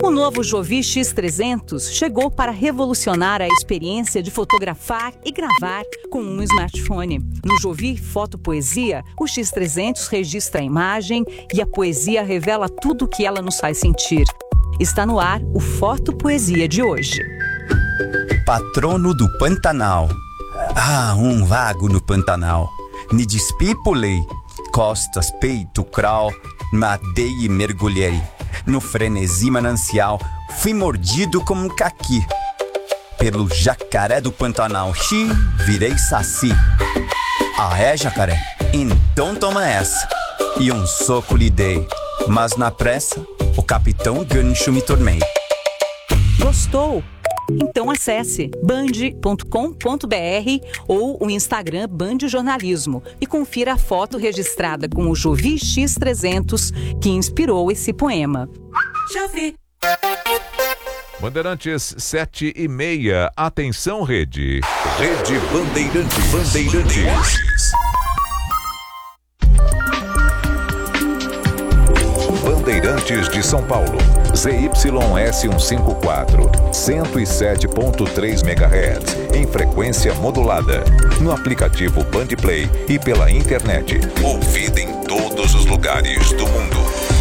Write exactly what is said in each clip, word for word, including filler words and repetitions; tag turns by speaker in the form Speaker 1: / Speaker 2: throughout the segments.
Speaker 1: O novo Jovi X trezentos chegou para revolucionar a experiência de fotografar e gravar com um smartphone. No Jovi Foto Poesia, o X trezentos registra a imagem e a poesia revela tudo o que ela nos faz sentir. Está no ar o Foto Poesia de hoje.
Speaker 2: Patrono do Pantanal. Ah, um vago no Pantanal. Me despipulei. Costas, peito, crawl. Nadei e mergulhei. No frenesi manancial, fui mordido como um caqui. Pelo jacaré do Pantanal, xi, virei saci. Ah, é, jacaré? Então toma essa. E um soco lhe dei, mas na pressa, o capitão gancho me tornei.
Speaker 1: Gostou? Então acesse band ponto com ponto br ou o Instagram Band Jornalismo e confira a foto registrada com o Jovi X trezentos que inspirou esse poema. Jovi.
Speaker 3: Bandeirantes sete e meia. Atenção, Rede. Rede Bandeirantes. Bandeirantes. Bandeirantes de São Paulo. Z Y S cento e cinquenta e quatro, cento e sete ponto três megahertz, em frequência modulada. No aplicativo Bandplay e pela internet. Ouvida em todos os lugares do mundo.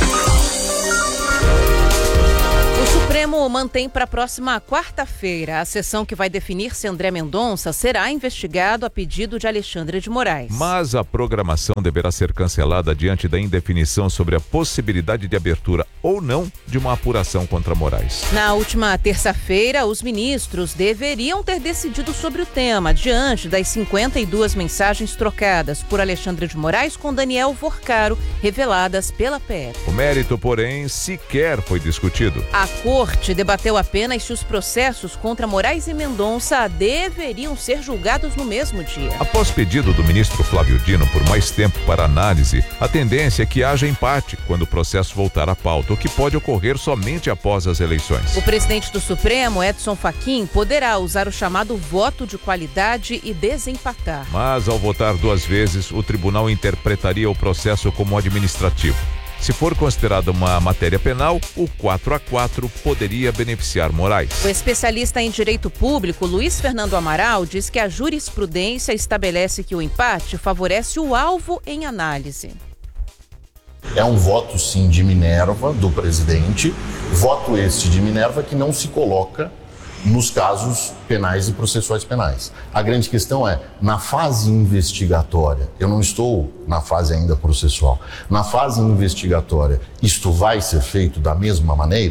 Speaker 4: O Supremo mantém para a próxima quarta-feira a sessão que vai definir se André Mendonça será investigado a pedido de Alexandre de Moraes.
Speaker 3: Mas a programação deverá ser cancelada diante da indefinição sobre a possibilidade de abertura ou não de uma apuração contra Moraes.
Speaker 4: Na última terça-feira, os ministros deveriam ter decidido sobre o tema diante das cinquenta e duas mensagens trocadas por Alexandre de Moraes com Daniel Vorcaro, reveladas pela P F.
Speaker 3: O mérito, porém, sequer foi discutido.
Speaker 4: A Corte debateu apenas se os processos contra Moraes e Mendonça deveriam ser julgados no mesmo dia.
Speaker 3: Após pedido do ministro Flávio Dino por mais tempo para análise, a tendência é que haja empate quando o processo voltar à pauta, o que pode ocorrer somente após as eleições.
Speaker 4: O presidente do Supremo, Edson Fachin, poderá usar o chamado voto de qualidade e desempatar.
Speaker 3: Mas, ao votar duas vezes, o tribunal interpretaria o processo como administrativo. Se for considerada uma matéria penal, o quatro a quatro poderia beneficiar Moraes.
Speaker 4: O especialista em direito público, Luiz Fernando Amaral, diz que a jurisprudência estabelece que o empate favorece o alvo em análise.
Speaker 5: É um voto, sim, de Minerva, do presidente, voto este de Minerva que não se coloca nos casos penais e processuais penais. A grande questão é, na fase investigatória, eu não estou na fase ainda processual, na fase investigatória, isto vai ser feito da mesma maneira?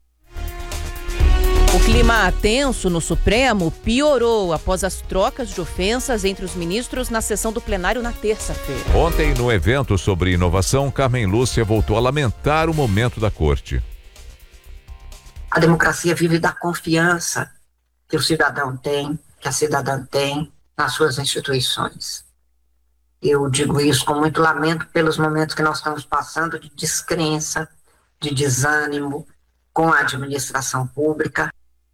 Speaker 4: O clima tenso no Supremo piorou após as trocas de ofensas entre os ministros na sessão do plenário na terça-feira.
Speaker 3: Ontem, no evento sobre inovação, Carmen Lúcia voltou a lamentar o momento da corte.
Speaker 6: A democracia vive da confiança que o cidadão tem, que a cidadã tem nas suas instituições. Eu digo isso com muito lamento pelos momentos que nós estamos passando de descrença, de desânimo com a administração pública.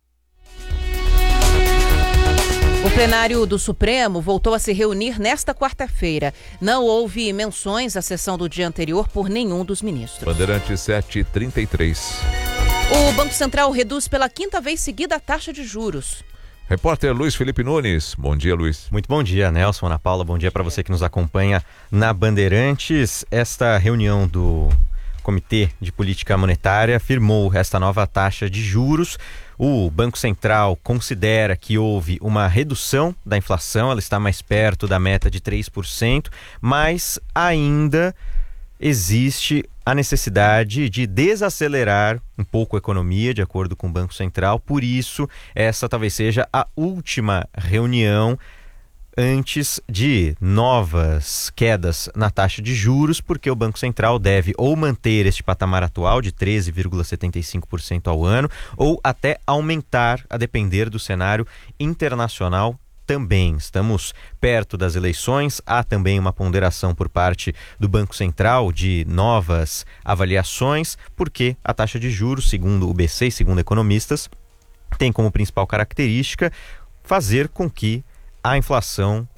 Speaker 4: O plenário do Supremo voltou a se reunir nesta quarta-feira. Não houve menções à sessão do dia anterior por nenhum dos ministros.
Speaker 3: Bandeirantes sete e trinta e três.
Speaker 4: O Banco Central reduz pela quinta vez seguida a taxa de juros.
Speaker 3: Repórter Luiz Felipe Nunes. Bom dia, Luiz.
Speaker 7: Muito bom dia, Nelson, Ana Paula. Bom dia para você que nos acompanha na Bandeirantes. Esta reunião do Comitê de Política Monetária firmou esta nova taxa de juros. O Banco Central considera que houve uma redução da inflação, ela está mais perto da meta de três por cento, mas ainda existe a necessidade de desacelerar um pouco a economia, de acordo com o Banco Central. Por isso, essa talvez seja a última reunião antes de novas quedas na taxa de juros, porque o Banco Central deve ou manter este patamar atual de treze vírgula setenta e cinco por cento ao ano, ou até aumentar, a depender do cenário internacional também. Estamos perto das eleições, há também uma ponderação por parte do Banco Central de novas avaliações, porque a taxa de juros, segundo o B C e segundo economistas, tem como principal característica fazer com que a inflação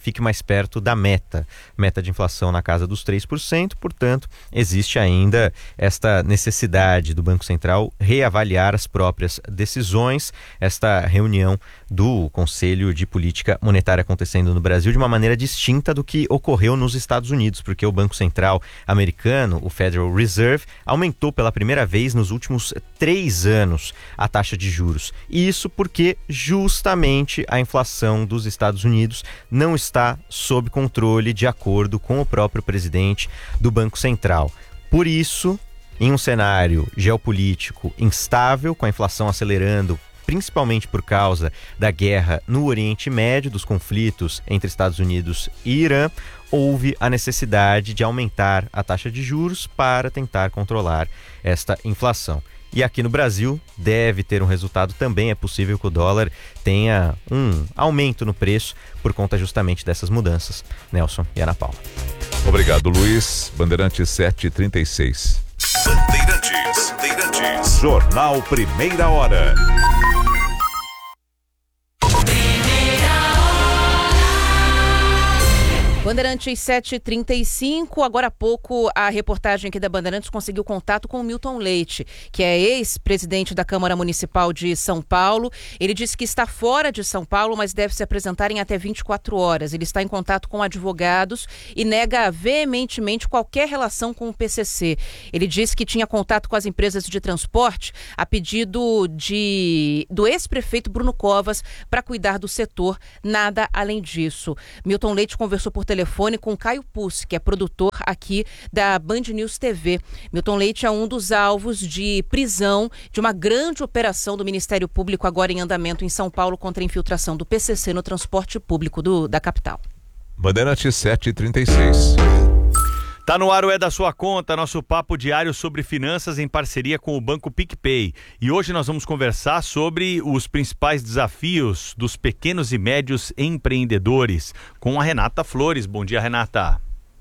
Speaker 7: fique mais perto da meta, meta de inflação na casa dos três por cento, portanto, existe ainda esta necessidade do Banco Central reavaliar as próprias decisões. Esta reunião do Conselho de Política Monetária acontecendo no Brasil de uma maneira distinta do que ocorreu nos Estados Unidos, porque o Banco Central americano, o Federal Reserve, aumentou pela primeira vez nos últimos três anos a taxa de juros. E isso porque justamente a inflação dos Estados Unidos não está sob controle, de acordo com o próprio presidente do Banco Central. Por isso, em um cenário geopolítico instável, com a inflação acelerando, principalmente por causa da guerra no Oriente Médio, dos conflitos entre Estados Unidos e Irã, houve a necessidade de aumentar a taxa de juros para tentar controlar esta inflação. E aqui no Brasil deve ter um resultado também. É possível que o dólar tenha um aumento no preço por conta justamente dessas mudanças. Nelson e Ana Paula.
Speaker 3: Obrigado, Luiz. Bandeirantes sete e trinta e seis.
Speaker 8: Bandeirantes, Bandeirantes. Jornal Primeira Hora.
Speaker 4: Bandeirantes sete e trinta e cinco, agora há pouco a reportagem aqui da Bandeirantes conseguiu contato com o Milton Leite, que é ex-presidente da Câmara Municipal de São Paulo. Ele disse que está fora de São Paulo, mas deve se apresentar em até vinte e quatro horas. Ele está em contato com advogados e nega veementemente qualquer relação com o P C C. Ele disse que tinha contato com as empresas de transporte a pedido de, do ex-prefeito Bruno Covas para cuidar do setor, nada além disso. Milton Leite conversou por telefone telefone com Caio Pucci, que é produtor aqui da Band News T V. Milton Leite é um dos alvos de prisão de uma grande operação do Ministério Público agora em andamento em São Paulo contra a infiltração do P C C no transporte público do, da capital.
Speaker 3: Bandeirantes sete e trinta e seis.
Speaker 9: Tá no ar o É da Sua Conta, nosso papo diário sobre finanças em parceria com o Banco PicPay. E hoje nós vamos conversar sobre os principais desafios dos pequenos e médios empreendedores com a Renata Flores. Bom dia, Renata.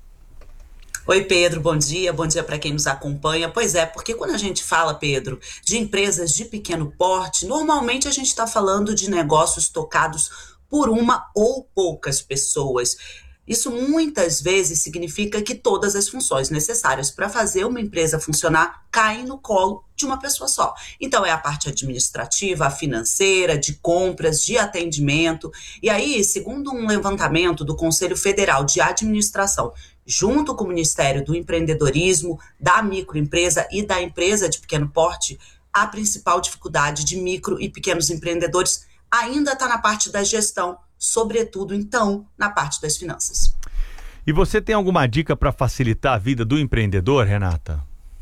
Speaker 10: Oi, Pedro, bom dia, bom dia para quem nos acompanha. Pois é, porque quando a gente fala, Pedro, de empresas de pequeno porte, normalmente a gente está falando de negócios tocados por uma ou poucas pessoas. Isso muitas vezes significa que todas as funções necessárias para fazer uma empresa funcionar caem no colo de uma pessoa só. Então é a parte administrativa, a financeira, de compras, de atendimento. E aí, segundo um levantamento do Conselho Federal de Administração, junto com o Ministério do Empreendedorismo, da microempresa e da empresa de pequeno porte, a principal dificuldade de micro e pequenos empreendedores ainda está na parte da gestão, sobretudo, então, na parte das finanças.
Speaker 9: E você tem alguma dica para facilitar a vida do empreendedor, Renata?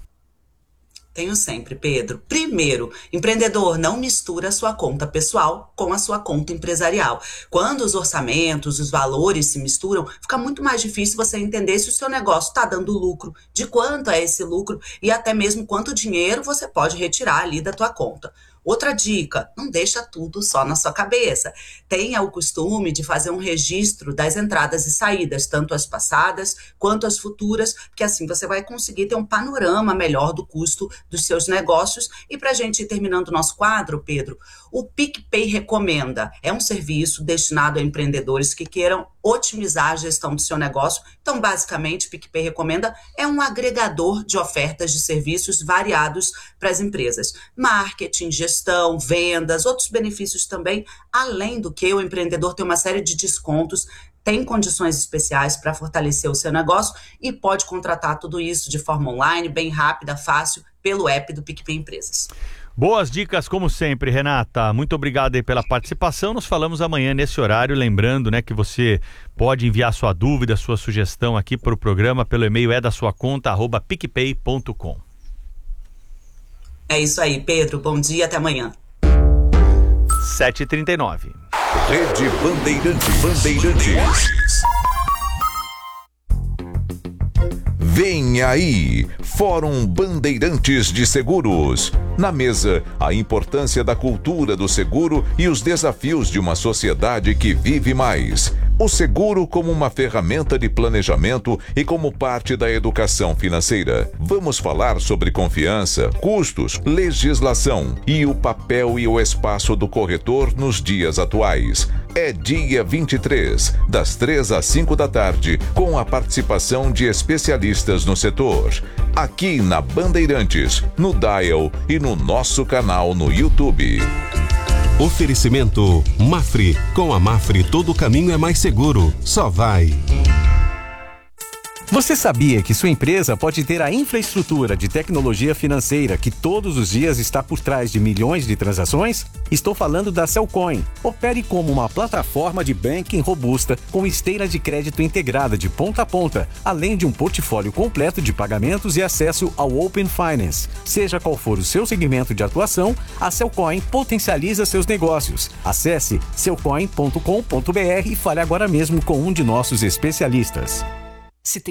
Speaker 10: Tenho sempre, Pedro. Primeiro, empreendedor, não mistura a sua conta pessoal com a sua conta empresarial. Quando os orçamentos, os valores se misturam, fica muito mais difícil você entender se o seu negócio está dando lucro, de quanto é esse lucro e até mesmo quanto dinheiro você pode retirar ali da tua conta. Outra dica, não deixa tudo só na sua cabeça. Tenha o costume de fazer um registro das entradas e saídas, tanto as passadas quanto as futuras, porque assim você vai conseguir ter um panorama melhor do custo dos seus negócios. E para a gente ir terminando o nosso quadro, Pedro, o PicPay Recomenda é um serviço destinado a empreendedores que queiram otimizar a gestão do seu negócio. Então, basicamente, o PicPay Recomenda é um agregador de ofertas de serviços variados para as empresas. Marketing, gestão, gestão, vendas, outros benefícios também, além do que o empreendedor tem uma série de descontos, tem condições especiais para fortalecer o seu negócio e pode contratar tudo isso de forma online, bem rápida, fácil, pelo app do PicPay Empresas.
Speaker 9: Boas dicas, como sempre, Renata. Muito obrigado aí pela participação. Nos falamos amanhã nesse horário, lembrando, né, que você pode enviar sua dúvida, sua sugestão aqui para o programa pelo e-mail é da sua conta arroba picpay ponto com.
Speaker 10: É isso aí, Pedro. Bom dia, até amanhã.
Speaker 9: sete e trinta e nove.
Speaker 8: Rede Bandeirantes. Bandeirantes. Vem aí, Fórum Bandeirantes de Seguros. Na mesa, a importância da cultura do seguro e os desafios de uma sociedade que vive mais. O seguro como uma ferramenta de planejamento e como parte da educação financeira. Vamos falar sobre confiança, custos, legislação e o papel e o espaço do corretor nos dias atuais. É dia vinte e três, das três às cinco da tarde, com a participação de especialistas no setor. Aqui na Bandeirantes, no Dial e no nosso canal no YouTube.
Speaker 11: Oferecimento Mafre. Com a Mafre todo caminho é mais seguro. Só vai.
Speaker 12: Você sabia que sua empresa pode ter a infraestrutura de tecnologia financeira que todos os dias está por trás de milhões de transações? Estou falando da Cellcoin. Opere como uma plataforma de banking robusta com esteira de crédito integrada de ponta a ponta, além de um portfólio completo de pagamentos e acesso ao Open Finance. Seja qual for o seu segmento de atuação, a Cellcoin potencializa seus negócios. Acesse cellcoin ponto com ponto br e fale agora mesmo com um de nossos especialistas.
Speaker 1: Se tem